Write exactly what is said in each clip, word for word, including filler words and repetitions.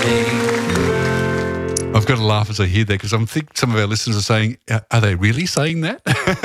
I've got to laugh as I hear that because I think some of our listeners are saying, are they really saying that?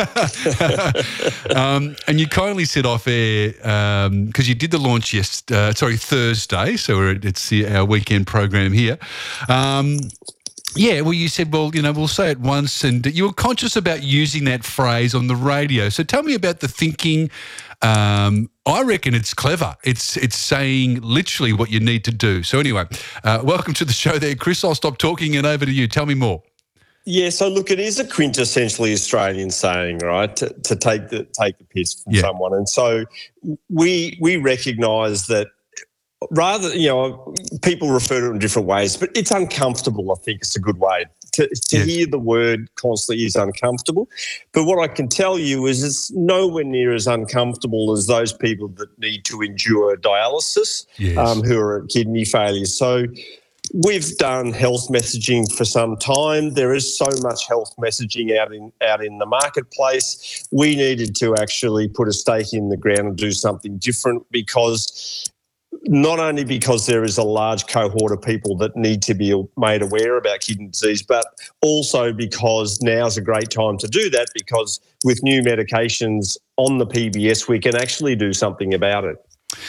um, and you kindly said off air, because um, you did the launch yesterday, uh, sorry, Thursday, so we're, it's the, our weekend program here. Um, yeah, well, you said, well, you know, we'll say it once, and you were conscious about using that phrase on the radio. So tell me about the thinking. Um, I reckon it's clever. It's it's saying literally what you need to do. So anyway, uh, welcome to the show there, Chris. I'll stop talking and over to you. Tell me more. Yeah, so look, it is a quintessentially Australian saying, right, to, to take the take the piss from yeah. someone. And so we we recognise that rather, you know, people refer to it in different ways, but it's uncomfortable, I think it's a good way. To, to yes. hear the word constantly is uncomfortable. But what I can tell you is it's nowhere near as uncomfortable as those people that need to endure dialysis, yes. um, who are at kidney failure. So we've done health messaging for some time. There is so much health messaging out in out in the marketplace. We needed to actually put a stake in the ground and do something different, because not only because there is a large cohort of people that need to be made aware about kidney disease, but also because now's a great time to do that, because with new medications on the P B S, we can actually do something about it.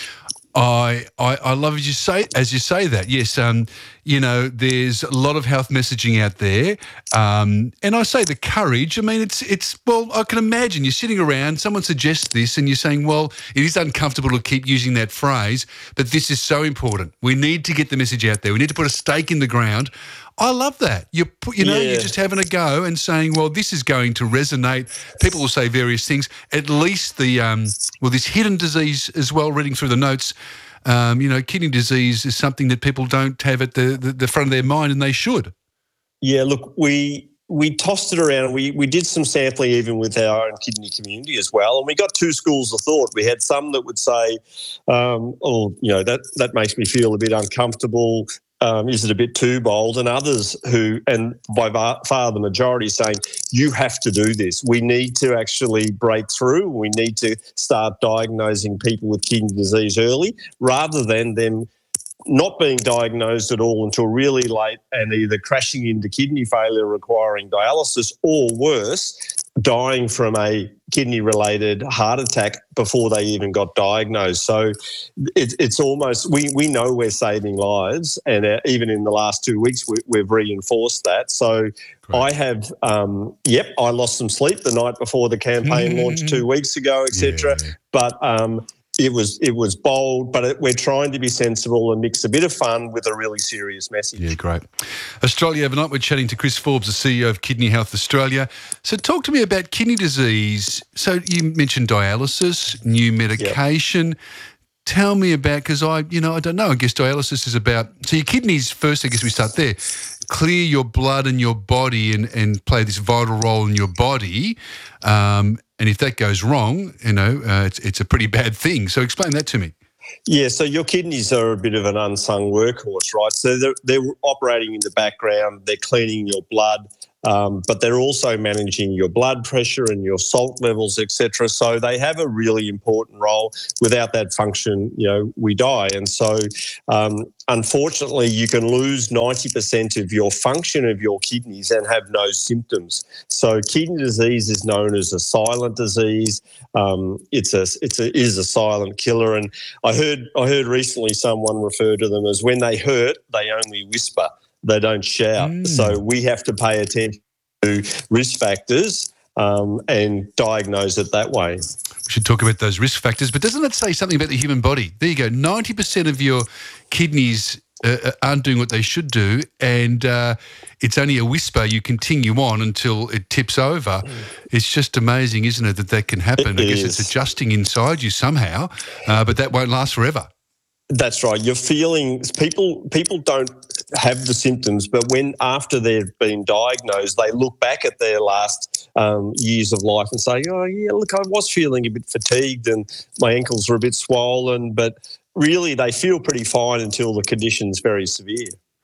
I, I I love as you say as you say that. Yes, um, you know, there's a lot of health messaging out there, um, and I say the courage. I mean, it's it's well, I can imagine you're sitting around, someone suggests this, and you're saying, well, it is uncomfortable to keep using that phrase, but this is so important. We need to get the message out there. We need to put a stake in the ground. I love that. You put, you know, yeah. you're just having a go and saying, well, this is going to resonate. People will say various things. At least the, um, well, this hidden disease as well, reading through the notes, um, you know, kidney disease is something that people don't have at the, the, the front of their mind, and they should. Yeah, look, we we tossed it around. We we did some sampling even with our own kidney community as well, and we got two schools of thought. We had some that would say, um, oh, you know, that, that makes me feel a bit uncomfortable. Um, is it a bit too bold? And others who, and by far the majority, saying, you have to do this. We need to actually break through. We need to start diagnosing people with kidney disease early, rather than them not being diagnosed at all until really late and either crashing into kidney failure requiring dialysis, or worse, dying from a kidney-related heart attack before they even got diagnosed. So it, it's almost, we, we know we're saving lives, and uh, even in the last two weeks we, we've reinforced that. So Great. I have, um, yep, I lost some sleep the night before the campaign launched two weeks ago, et cetera. Yeah. But um, it was it was bold, but it, we're trying to be sensible and mix a bit of fun with a really serious message. Yeah, great. Australia Overnight, we're chatting to Chris Forbes, the C E O of Kidney Health Australia. So talk to me about kidney disease. So you mentioned dialysis, new medication. Yep. Tell me about, because I, you know, I don't know, I guess dialysis is about, so your kidneys first, I guess we start there, clear your blood and your body and, and play this vital role in your body. Um, and if that goes wrong, you know, uh, it's, it's a pretty bad thing. So explain that to me. Yeah, so your kidneys are a bit of an unsung workhorse, right? So they're, they're operating in the background, they're cleaning your blood, um, but they're also managing your blood pressure and your salt levels, et cetera. So they have a really important role. Without that function, you know, we die. And so, um, unfortunately, you can lose ninety percent of your function of your kidneys and have no symptoms. So kidney disease is known as a silent disease. Um, it's a it's a is a silent killer. And I heard I heard recently someone refer to them as, when they hurt, they only whisper. They don't shout. Mm. So we have to pay attention to risk factors um, and diagnose it that way. We should talk about those risk factors, but doesn't that say something about the human body? There you go. ninety percent of your kidneys uh, aren't doing what they should do, and uh, it's only a whisper. You continue on until it tips over. Mm. It's just amazing, isn't it, that that can happen? It I guess is. It's adjusting inside you somehow, uh, but that won't last forever. That's right. You're feeling, people people don't have the symptoms, but when after they've been diagnosed, they look back at their last um, years of life and say, oh, yeah, look, I was feeling a bit fatigued and my ankles were a bit swollen, but really they feel pretty fine until the condition's very severe.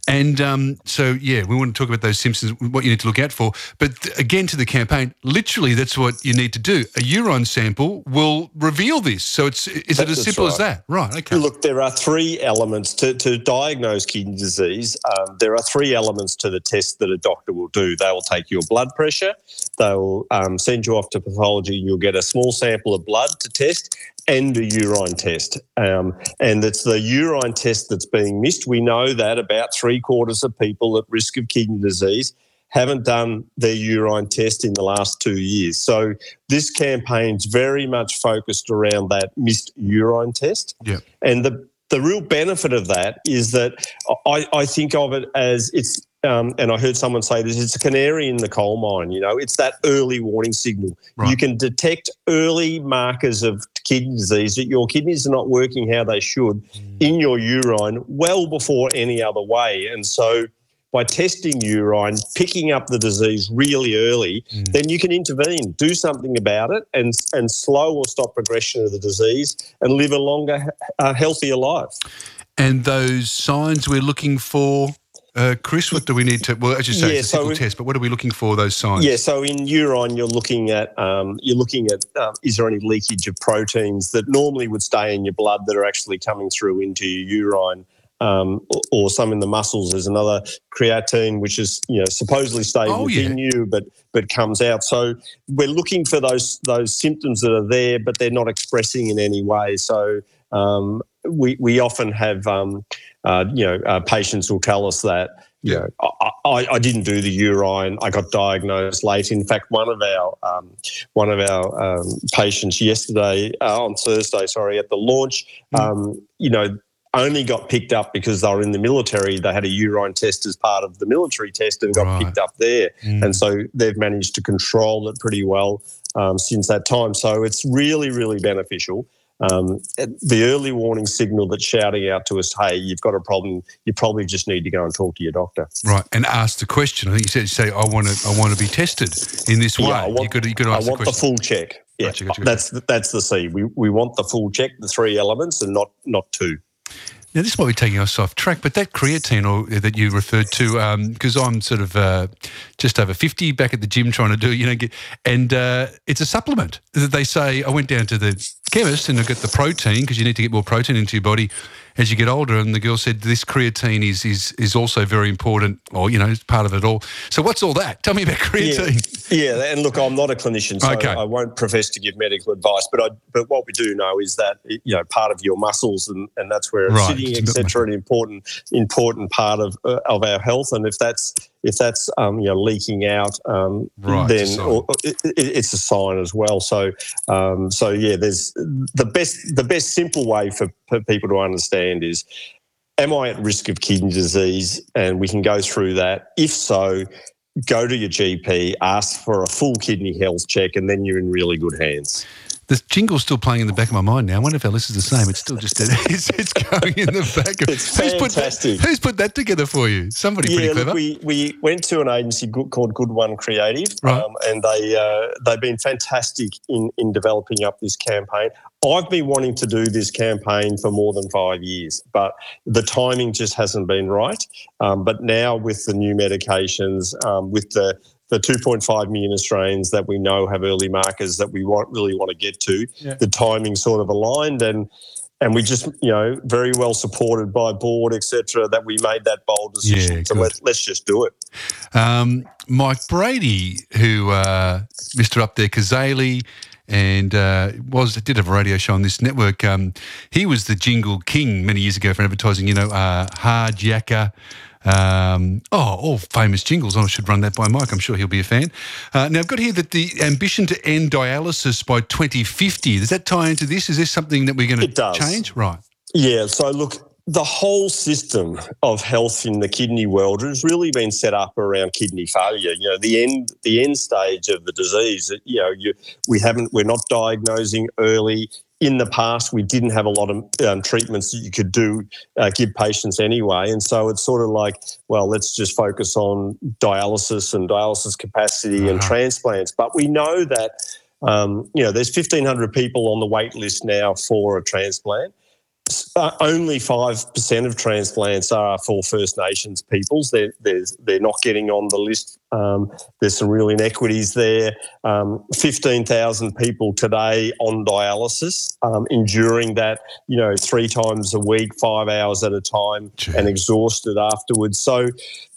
And um, so, yeah, we want to talk about those symptoms, what you need to look out for. But th- again, to the campaign, literally that's what you need to do. A urine sample will reveal this. So it's is That- it as that's simple as right. that? Right, okay. Look, there are three elements to, to diagnose kidney disease. Um, there are three elements to the test that a doctor will do. They will take your blood pressure, they will um, send you off to pathology, you'll get a small sample of blood to test, and a urine test. Um, and it's the urine test that's being missed. We know that about three quarters of people at risk of kidney disease haven't done their urine test in the last two years. So this campaign's very much focused around that missed urine test. Yeah. And the, the real benefit of that is that I, I think of it as it's, um, and I heard someone say this, it's a canary in the coal mine, you know, it's that early warning signal. Right. You can detect early markers of kidney disease, that your kidneys are not working how they should mm. in your urine well before any other way. And so by testing urine, picking up the disease really early, mm. then you can intervene, do something about it and, and slow or stop progression of the disease and live a longer, uh, healthier life. And those signs we're looking for, uh, Chris, what do we need to, well, as you say, yeah, it's a simple so test, but what are we looking for, those signs? Yeah, so in urine, you're looking at, um, you're looking at um, is there any leakage of proteins that normally would stay in your blood that are actually coming through into your urine, um, or, or some in the muscles. There's another creatine, which is, you know, supposedly staying oh, within yeah. you, but but comes out. So we're looking for those those symptoms that are there, but they're not expressing in any way. So um, we we often have, um, uh, you know, uh, patients will tell us that, you know, I, I, I didn't do the urine. I got diagnosed late. In fact, one of our um, one of our um, patients yesterday, uh, on Thursday, sorry, at the launch, mm. um, you know, only got picked up because they were in the military. They had a urine test as part of the military test and got right. picked up there. Mm. And so they've managed to control it pretty well um, since that time. So it's really, really beneficial. Um, the early warning signal that's shouting out to us, hey, you've got a problem, you probably just need to go and talk to your doctor. Right, and ask the question. I think you said, you say, I want to I want to be tested in this way. Yeah, I want, you've got to, you've got to ask I want the, the full check. Yeah, gotcha, gotcha, gotcha. That's, that's the C. We, we want the full check, the three elements, and not, not two. Now, this might be taking us off track, but that creatine or, that you referred to, because um, I'm sort of uh, just over fifty, back at the gym trying to do, you know, get, and uh, it's a supplement that they say. I went down to the chemist and I got the protein because you need to get more protein into your body as you get older. And the girl said this creatine is is is also very important, or, you know, it's part of it all. So what's all that? Tell me about creatine. Yeah, yeah, and look, I'm not a clinician, so okay. I won't profess to give medical advice, but I, but what we do know is that, you know, part of your muscles and, and that's where it's right. sitting, et cetera, an important important part of uh, of our health. And if that's if that's um, you know, leaking out, um, right, then it's a, or, it, it's a sign as well. So um, so yeah, there's the best the best simple way for, for people to understand is, am I at risk of kidney disease? And we can go through that. If so, go to your G P, ask for a full kidney health check, and then you're in really good hands. The jingle's still playing in the back of my mind now. I wonder if our list is the same. It's still just it's, it's going in the back. Of, it's who's fantastic. Put that, who's put that together for you? Somebody yeah, pretty clever. Look, we we went to an agency called Good One Creative, right. um, and they uh, they've been fantastic in in developing up this campaign. I've been wanting to do this campaign for more than five years, but the timing just hasn't been right. Um, but now with the new medications, um, with the the two point five million Australians that we know have early markers that we want really want to get to, yeah. the timing sort of aligned, and and we just, you know, very well supported by board, et cetera, that we made that bold decision yeah, to let, let's just do it. Um, Mike Brady, who uh, Mister Up There Kazali, and uh, was did have a radio show on this network. Um, he was the jingle king many years ago for advertising, you know, uh, Hard Yakka. Um, oh, all famous jingles. I should run that by Mike. I'm sure he'll be a fan. Uh, now, I've got here that the ambition to end dialysis by twenty fifty. Does that tie into this? Is this something that we're going to change? Right. Yeah. So, look, the whole system of health in the kidney world has really been set up around kidney failure. You know, the end, the end stage of the disease. You know, you, we haven't, we're not diagnosing early. In the past, we didn't have a lot of um, treatments that you could do, uh, give patients anyway. And so it's sort of like, well, let's just focus on dialysis and dialysis capacity uh-huh. and transplants. But we know that, um, you know, there's fifteen hundred people on the wait list now for a transplant. Uh, only five percent of transplants are for First Nations peoples. They're, they're, they're not getting on the list. Um, there's some real inequities there. Um, fifteen thousand people today on dialysis, um, enduring that, you know, three times a week, five hours at a time, Gee. and exhausted afterwards. So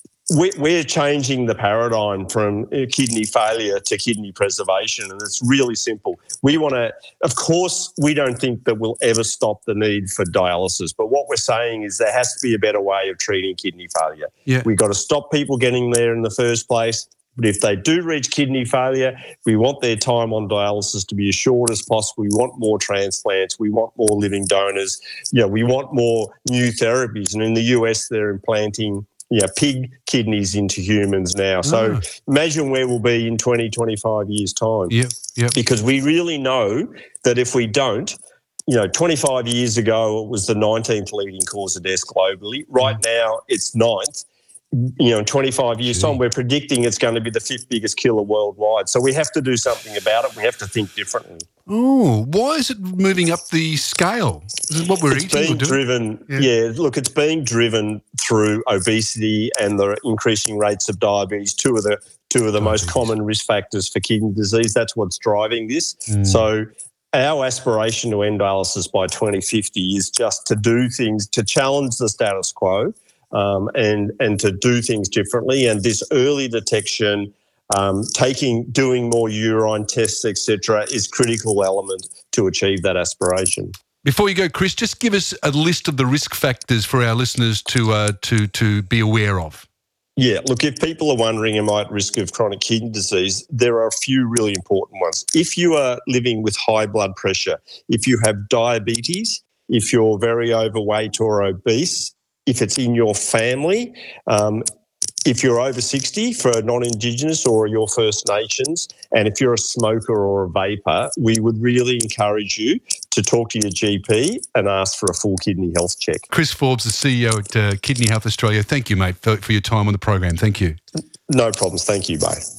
we're changing the paradigm from kidney failure to kidney preservation, and it's really simple. We want to, of course, we don't think that we'll ever stop the need for dialysis, but what we're saying is there has to be a better way of treating kidney failure. Yeah. We've got to stop people getting there in the first place. But if they do reach kidney failure, we want their time on dialysis to be as short as possible. We want more transplants. We want more living donors. You know, we want more new therapies. And in the U S, they're implanting Yeah, pig kidneys into humans now. So oh. imagine where we'll be in twenty, twenty-five years' time. Yeah, yeah. Because we really know that if we don't, you know, twenty-five years ago it was the nineteenth leading cause of death globally. Right mm. now it's ninth. You know, in twenty-five years' Gee. time, we're predicting it's going to be the fifth biggest killer worldwide. So we have to do something about it. We have to think differently. Oh, why is it moving up the scale? Is it what we're it's eating? Being driven, yeah. yeah, look, it's being driven through obesity and the increasing rates of diabetes, two of the two of the diabetes. most common risk factors for kidney disease. That's what's driving this. Mm. So our aspiration to end dialysis by twenty fifty is just to do things, to challenge the status quo um, and, and to do things differently. And this early detection, Um, taking, doing more urine tests, et cetera, is critical element to achieve that aspiration. Before you go, Chris, just give us a list of the risk factors for our listeners to uh, to to be aware of. Yeah, look, if people are wondering, am I at risk of chronic kidney disease, there are a few really important ones. If you are living with high blood pressure, if you have diabetes, if you're very overweight or obese, if it's in your family, um, if you're over sixty for non-Indigenous or your First Nations, and if you're a smoker or a vapor, we would really encourage you to talk to your G P and ask for a full kidney health check. Chris Forbes, the C E O at uh, Kidney Health Australia. Thank you, mate, for, for your time on the program. Thank you. No problems. Thank you, mate.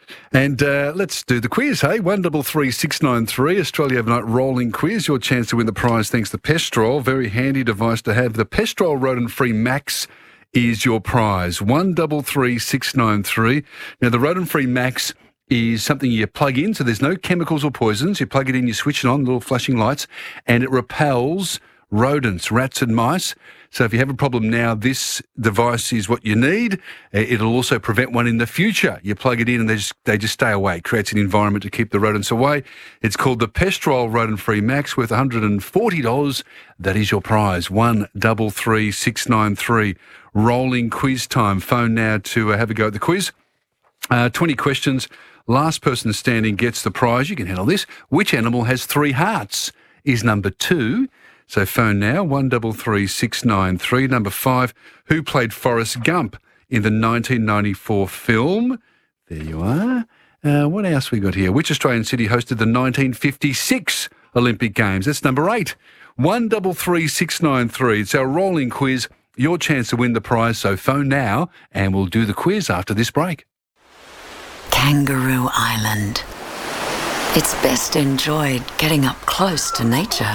And uh, let's do the quiz, hey? one three three six nine three, Australia Overnight Rolling Quiz. Your chance to win the prize thanks to Pestrol. Very handy device to have. The Pestrol Rodent-Free Max is your prize. one three three six nine three. Now, the Rodent-Free Max is something you plug in, so there's no chemicals or poisons. You plug it in, you switch it on, little flashing lights, and it repels rodents, rats and mice. So if you have a problem now, this device is what you need. It'll also prevent one in the future. You plug it in and they just, they just stay away. It creates an environment to keep the rodents away. It's called the Pestrol Rodent-Free Max, worth one hundred forty dollars. That is your prize. one three three six nine three. Rolling quiz time. Phone now to uh, have a go at the quiz. Uh, twenty questions. Last person standing gets the prize. You can handle this. Which animal has three hearts is number two. So phone now, one three three six nine three. Number five, who played Forrest Gump in the nineteen ninety-four film? There you are. Uh, what else we got here? Which Australian city hosted the nineteen fifty-six Olympic Games? That's number eight. one three three six nine three. It's our rolling quiz. Your chance to win the prize. So phone now and we'll do the quiz after this break. Kangaroo Island. It's best enjoyed getting up close to nature.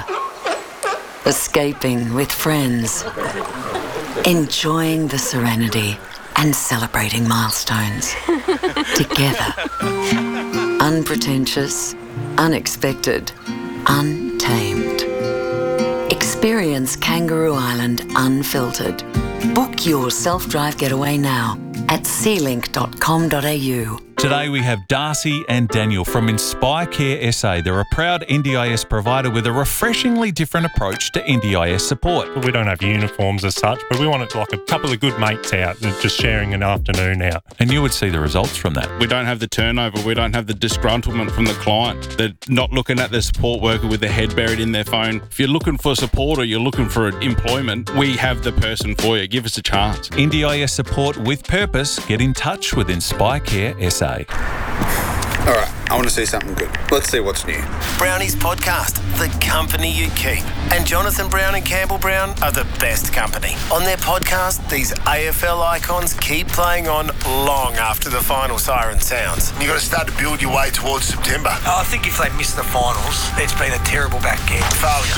Escaping with friends, enjoying the serenity and celebrating milestones together. Unpretentious, unexpected, untamed. Experience Kangaroo Island unfiltered. Book your self-drive getaway now at sea link dot com dot a u. Today we have Darcy and Daniel from Inspire Care S A. They're a proud N D I S provider with a refreshingly different approach to N D I S support. We don't have uniforms as such, but we wanted like a couple of good mates out just sharing an afternoon out. And you would see the results from that. We don't have the turnover. We don't have the disgruntlement from the client. They're not looking at the support worker with their head buried in their phone. If you're looking for support or you're looking for employment, we have the person for you. Give us a chance. N D I S support with purpose. Get in touch with Inspire Care S A. All right, I want to see something good. Let's see what's new. Brownies Podcast, the company you keep. And Jonathan Brown and Campbell Brown are the best company. On their podcast, these A F L icons keep playing on long after the final siren sounds. You've got to start to build your way towards September. Oh, I think if they miss the finals, it's been a terrible back end. Failure.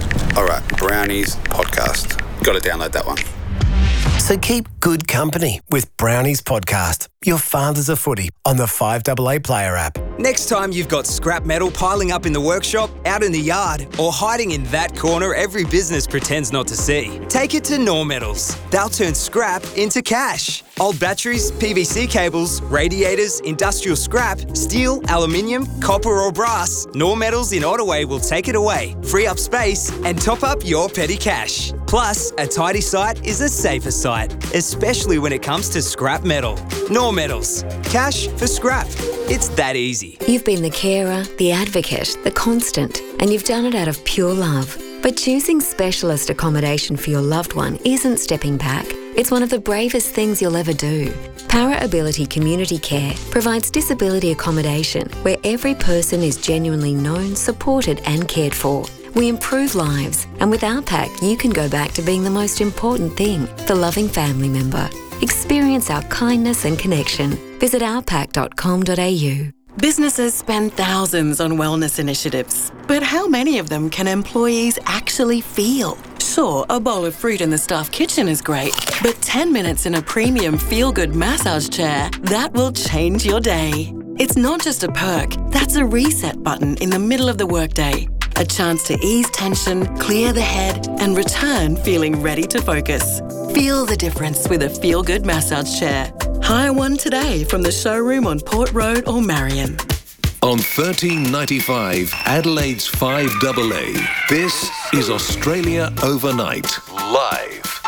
All right, Brownies podcast. Got to download that one. So keep good company with Brownies Podcast, Your Father's a Footy, on the five A A Player app. Next time you've got scrap metal piling up in the workshop, out in the yard, or hiding in that corner every business pretends not to see, take it to Normetals. They'll turn scrap into cash. Old batteries, P V C cables, radiators, industrial scrap, steel, aluminium, copper or brass, Normetals in Ottaway will take it away, free up space and top up your petty cash. Plus, a tidy site is a safer site, especially when it comes to scrap metal. Normetals. Cash for scrap. It's that easy. You've been the carer, the advocate, the constant, and you've done it out of pure love. But choosing specialist accommodation for your loved one isn't stepping back. It's one of the bravest things you'll ever do. Para Ability Community Care provides disability accommodation where every person is genuinely known, supported and cared for. We improve lives, and with our pack, you can go back to being the most important thing, the loving family member. Experience our kindness and connection. Visit our pack dot com dot a u. Businesses spend thousands on wellness initiatives, but how many of them can employees actually feel? Sure, a bowl of fruit in the staff kitchen is great, but ten minutes in a premium feel-good massage chair, that will change your day. It's not just a perk, that's a reset button in the middle of the workday. A chance to ease tension, clear the head, and return feeling ready to focus. Feel the difference with a feel-good massage chair. Hire one today from the showroom on Port Road or Marion. On thirteen ninety-five, Adelaide's five A A, this is Australia Overnight, live.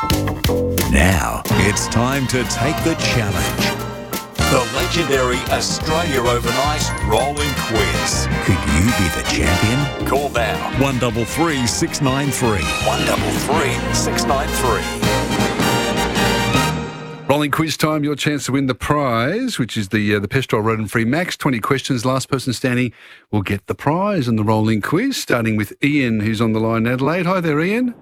Now, it's time to take the challenge. The legendary Australia Overnight Rolling Quiz. Could you be the champion? Call now. one three three, six nine three. one three three, six nine three. Rolling quiz time, your chance to win the prize, which is the uh, the Pestrol Rodent-Free Max. twenty questions, last person standing will get the prize in the rolling quiz, starting with Ian, who's on the line in Adelaide. Hi there, Ian.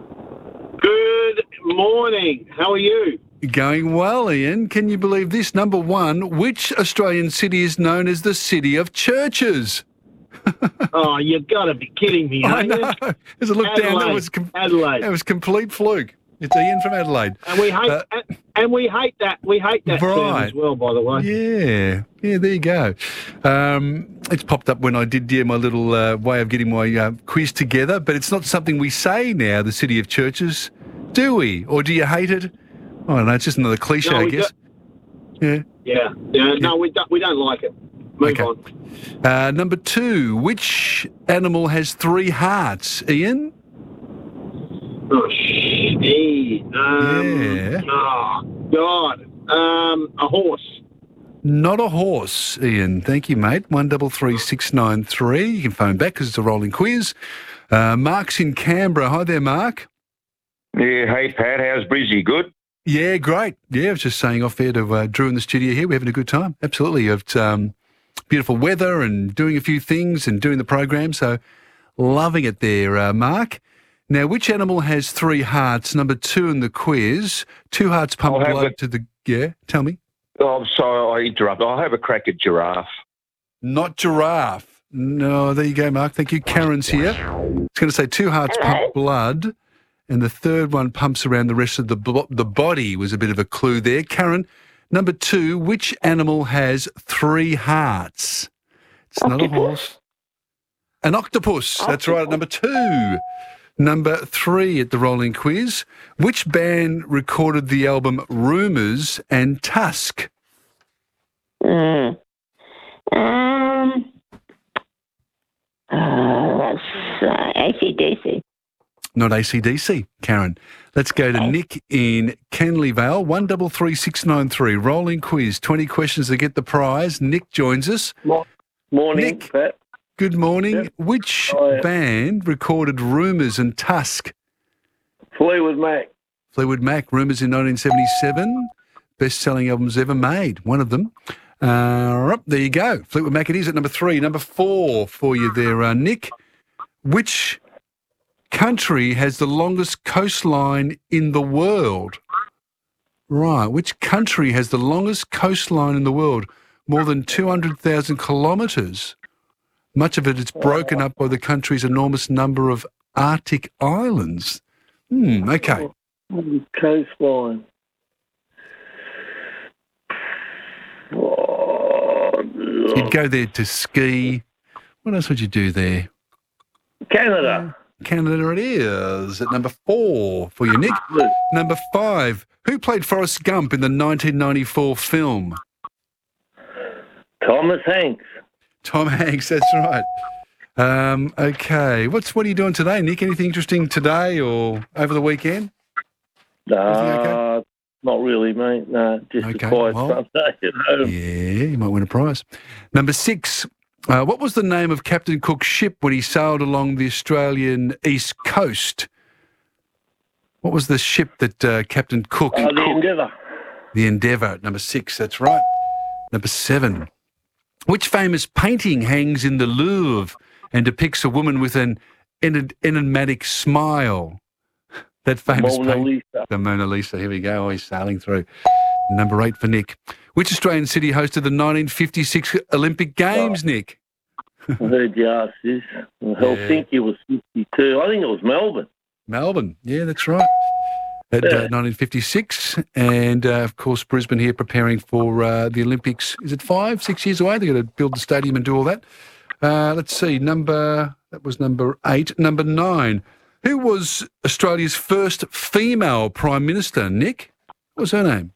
Good morning. How are you? Going well, Ian. Can you believe this? Number one, which Australian city is known as the City of Churches? Oh, you've got to be kidding me. I know. There's a look Adelaide. down. That was, com- Adelaide. that was complete fluke. It's Ian from Adelaide. And we hate uh, and, and we hate that. We hate that term right. as well, by the way. Yeah. Yeah, there you go. Um, it's popped up when I did yeah, my little uh, way of getting my uh, quiz together, but it's not something we say now, the City of Churches, do we? Or do you hate it? I don't know, it's just another cliche, no, I guess. Yeah. yeah. Yeah. No, we don't, we don't like it. Move okay. on. Uh, number two, which animal has three hearts, Ian? Oh, shit. Um, yeah. Oh, God. Um, a horse. Not a horse, Ian. Thank you, mate. one three three, six nine three. You can phone back because it's a rolling quiz. Uh, Mark's in Canberra. Hi there, Mark. Yeah, hey, Pat. How's Brizzy? Good? Yeah, great. Yeah, I was just saying off there to uh, Drew in the studio here. We're having a good time. Absolutely. It's um, beautiful weather and doing a few things and doing the program. So loving it there, uh, Mark. Now, which animal has three hearts? Number two in the quiz. Two hearts pump blood a, to the... Yeah, tell me. Oh, I'm sorry, I interrupted. I'll have a crack at giraffe. Not giraffe. No, there you go, Mark. Thank you. Karen's here. It's going to say two hearts pump blood. And the third one pumps around the rest of the bo- the body was a bit of a clue there. Karen, number two, which animal has three hearts? It's octopus. Not a horse. An octopus. octopus. That's right, number two. Number three at the rolling quiz. Which band recorded the album Rumours and Tusk? Mm. Um, uh, that's uh, A C D C. Not A C D C, Karen. Let's go to Nick in Kenley Vale. one three three, six nine three. Rolling quiz. twenty questions to get the prize. Nick joins us. Morning, Nick, Pat. Good morning. Yep. Which oh, yeah. band recorded Rumours and Tusk? Fleetwood Mac. Fleetwood Mac. Rumours in nineteen seventy-seven. Best-selling albums ever made. One of them. Uh, there you go. Fleetwood Mac it is at number three. Number four for you there, uh, Nick. Which country has the longest coastline in the world? Right. Which country has the longest coastline in the world? More than two hundred thousand kilometres. Much of it is broken up by the country's enormous number of Arctic islands. Hmm, okay. Coastline. Oh, You'd go there to ski. What else would you do there? Canada. Canada it is at number four for you, Nick. Number five. Who played Forrest Gump in the nineteen ninety-four film? Thomas Hanks. Tom Hanks, that's right. Um, okay. What's what are you doing today, Nick? Anything interesting today or over the weekend? Uh, okay? Not really, mate. No, just okay, a quiet well, Sunday at home. Yeah, you might win a prize. Number six. Uh, what was the name of Captain Cook's ship when he sailed along the Australian east coast? What was the ship that uh, Captain Cook... Uh, the Endeavour. The Endeavour, number six, that's right. Number seven. Which famous painting hangs in the Louvre and depicts a woman with an en- enigmatic smile? That famous Mona painting. Lisa. The Mona Lisa, here we go, always sailing through. Number eight for Nick. Which Australian city hosted the nineteen fifty-six Olympic Games, oh. Nick? I heard you ask this. Helsinki was fifty-two. I think it was Melbourne. Melbourne, yeah, that's right. At Yeah. uh, nineteen fifty-six. And, uh, of course, Brisbane here preparing for uh, the Olympics. Is it five, six years away? They've got to build the stadium and do all that. Uh, let's see, number, that was number eight. Number nine. Who was Australia's first female Prime Minister, Nick? What was her name?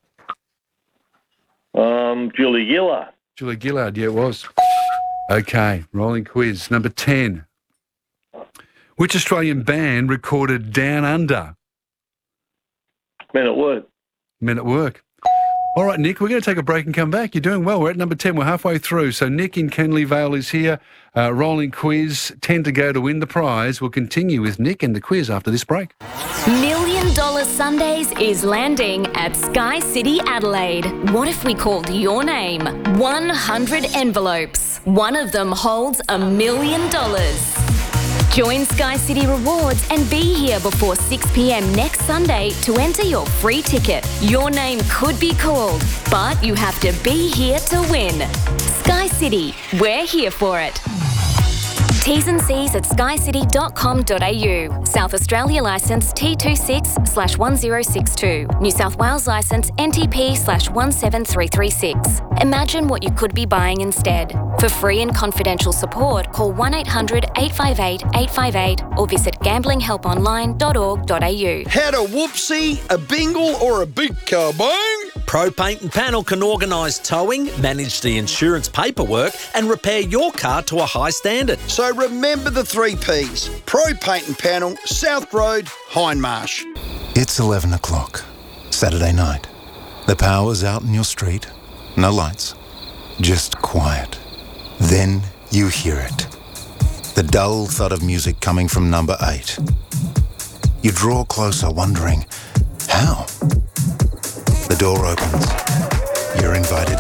Um, Julie Gillard. Julie Gillard, yeah, it was. Okay, rolling quiz. Number ten. Which Australian band recorded Down Under? Men at Work. Men at Work. All right, Nick, we're going to take a break and come back. You're doing well. We're at number ten. We're halfway through. So Nick in Kenley Vale is here. Uh, rolling quiz. ten to go to win the prize. We'll continue with Nick and the quiz after this break. Million Dollar Sundays is landing at Sky City Adelaide. What if we called your name? one hundred envelopes. One of them holds a million dollars. Join Sky City Rewards and be here before six p.m. next Sunday to enter your free ticket. Your name could be called, but you have to be here to win. Sky City, we're here for it. T's and C's at sky city dot com dot a u. South Australia licence T twenty-six slash one zero six two. New South Wales licence N T P slash one seven three three six. Imagine what you could be buying instead. For free and confidential support, call one eight hundred eight five eight eight five eight or visit gambling help online dot org dot a u. Had a whoopsie, a bingle or a big kabang? Pro Paint and Panel can organise towing, manage the insurance paperwork and repair your car to a high standard. So remember the three Ps. Pro Paint and Panel, South Road, Hindmarsh. It's eleven o'clock, Saturday night. The power's out in your street. No lights. Just quiet. Then you hear it. The dull thud of music coming from number eight. You draw closer, wondering, how? The door opens. You're invited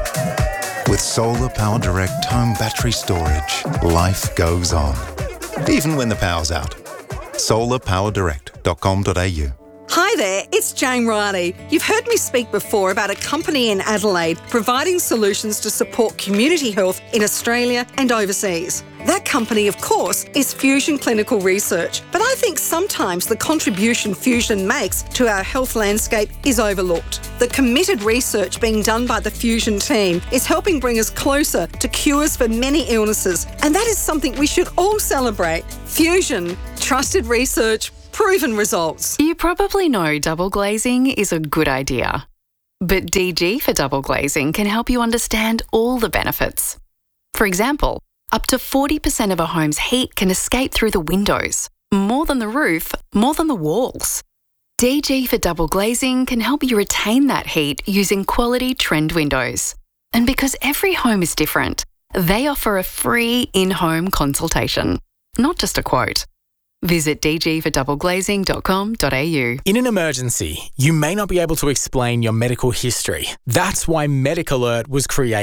in. With Solar Power Direct home battery storage, life goes on. Even when the power's out. solar power direct dot com dot a u. Hi there, it's Jane Riley. You've heard me speak before about a company in Adelaide providing solutions to support community health in Australia and overseas. That company, of course, is Fusion Clinical Research, but I think sometimes the contribution Fusion makes to our health landscape is overlooked. The committed research being done by the Fusion team is helping bring us closer to cures for many illnesses, and that is something we should all celebrate. Fusion, trusted research, proven results. You probably know double glazing is a good idea. But D G for double glazing can help you understand all the benefits. For example, up to forty percent of a home's heat can escape through the windows. More than the roof, more than the walls. D G for double glazing can help you retain that heat using quality trend windows. And because every home is different, they offer a free in-home consultation, not just a quote. Visit d g for double glazing dot com dot a u. In an emergency, you may not be able to explain your medical history. That's why Medic Alert was created.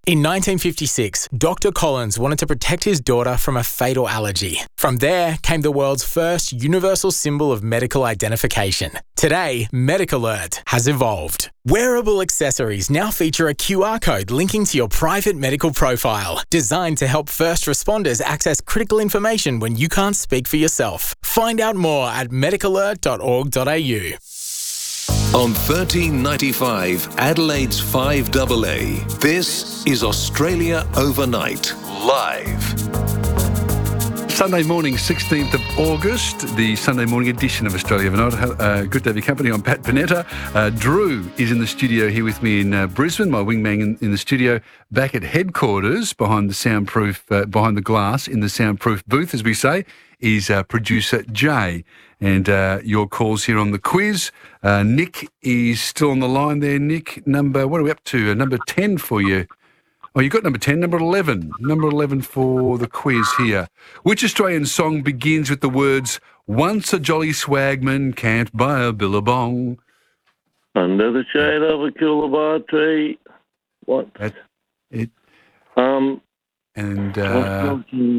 In nineteen fifty-six, Doctor Collins wanted to protect his daughter from a fatal allergy. From there came the world's first universal symbol of medical identification. Today, MedicAlert has evolved. Wearable accessories now feature a Q R code linking to your private medical profile, designed to help first responders access critical information when you can't speak for yourself. Find out more at medic alert dot org dot a u. On thirteen ninety-five, Adelaide's five A A, this is Australia Overnight, live. Sunday morning, sixteenth of August, the Sunday morning edition of Australia Overnight. Uh, good to have your company. I'm Pat Panetta. Uh, Drew is in the studio here with me in uh, Brisbane, my wingman in, in the studio, back at headquarters behind the soundproof, uh, behind the glass in the soundproof booth, as we say, is uh, producer Jay. And uh, your calls here on the quiz. Uh, Nick is still on the line there, Nick. Number, what are we up to? Uh, number ten for you. Oh, you got number ten, number eleven. Number eleven for the quiz here. Which Australian song begins with the words, once a jolly swagman can't buy a billabong? Under the shade of a coolabah tree. What? That's it. Um, and, uh...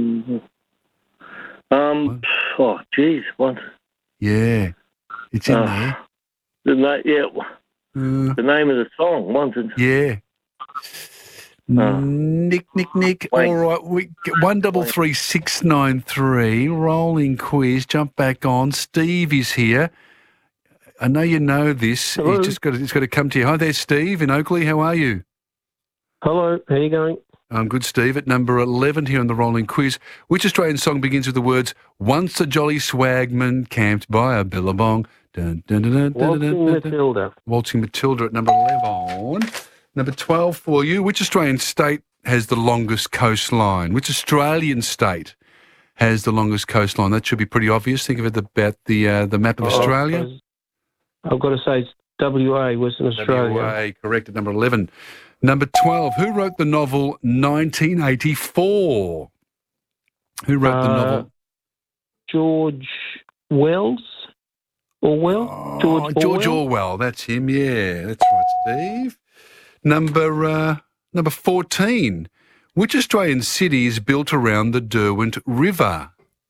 Um, oh, geez, what? Yeah, it's in uh, there. The na- yeah, uh, the name of the song, once it? Yeah. Uh, Nick, Nick, Nick. Wait. All right, we one double three six nine three. Rolling quiz. Jump back on. Steve is here. I know you know this. Hello. He's just got to, he's got to come to you. Hi there, Steve in Oakley. How are you? Hello. How are you going? I'm good, Steve. At number eleven here on the Rolling Quiz, which Australian song begins with the words, once a jolly swagman camped by a billabong? Dun, dun, dun, dun, Waltzing dun, dun, dun, Matilda. Waltzing Matilda at number eleven. Number twelve for you. Which Australian state has the longest coastline? Which Australian state has the longest coastline? That should be pretty obvious. Think of it about the uh, the map of oh, Australia. I've got to say it's W A, Western Australia. W A, correct, at number eleven. Number twelve, who wrote the novel nineteen eighty-four? Who wrote uh, the novel? George Wells? Orwell? Oh, George, George Orwell? Orwell, that's him, yeah. That's right, Steve. Number, uh, number fourteen, which Australian city is built around the Derwent River?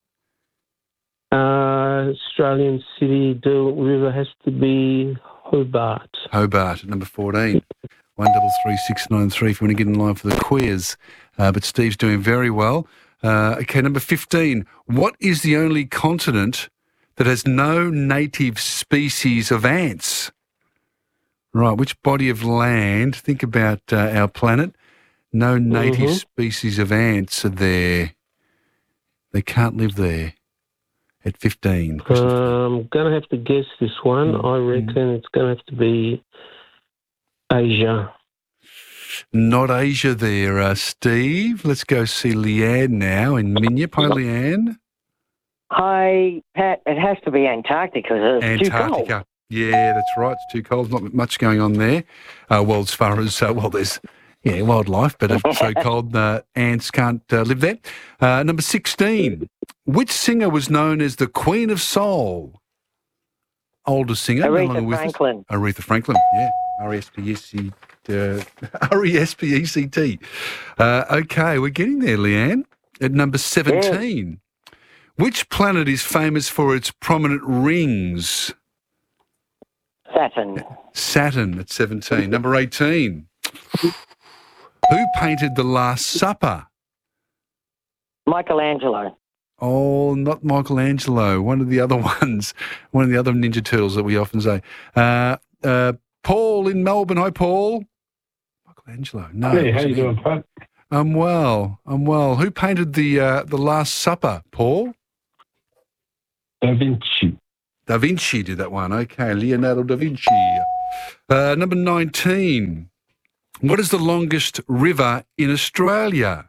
Uh, Australian city, Derwent River has to be Hobart. Hobart at number fourteen. One double three six nine three if you want to get in line for the quiz. Uh, but Steve's doing very well. Uh, okay, number fifteen. What is the only continent that has no native species of ants? Right, which body of land? Think about uh, our planet. No native mm-hmm. species of ants are there. They can't live there. At fifteen. I'm um, going to have to guess this one. Mm-hmm. I reckon it's going to have to be Asia. Not Asia there, uh, Steve. Let's go see Leanne now in Minyip. Hi, Leanne. Hi, Pat. It has to be Antarctica. It's Antarctica. Too cold. Yeah, that's right. It's too cold. Not much going on there. Uh, well, as far as, uh, well, there's, yeah, wildlife, but it's so cold, uh, ants can't uh, live there. Uh, number sixteen. Which singer was known as the Queen of Soul? Older singer. Aretha no longer with Franklin. Us. Aretha Franklin, yeah. R E S P E C T. Uh, R E S P E C T. Uh, okay, we're getting there, Leanne. At number seventeen. Yeah. Which planet is famous for its prominent rings? Saturn. Saturn at seventeen. Number eighteen. Who painted The Last Supper? Michelangelo. Oh, not Michelangelo. One of the other ones. One of the other Ninja Turtles that we often say. Uh, uh, Paul in Melbourne. Hi, Paul. Michelangelo. No. Hey, how you doing, Pat? I'm well. I'm well. Who painted the uh, the Last Supper, Paul? Da Vinci. Da Vinci did that one. Okay, Leonardo da Vinci. Uh, number nineteen. What is the longest river in Australia?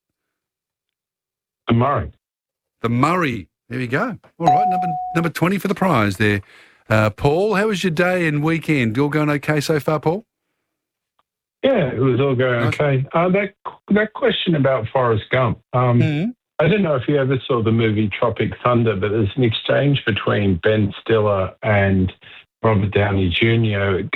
The Murray. The Murray. There we go. All right, number number twenty for the prize there. Uh, Paul, how was your day and weekend? All going okay so far, Paul? Yeah, it was all going okay. Uh, that that question about Forrest Gump. Um, mm-hmm. I don't know if you ever saw the movie Tropic Thunder, but there's an exchange between Ben Stiller and Robert Downey Junior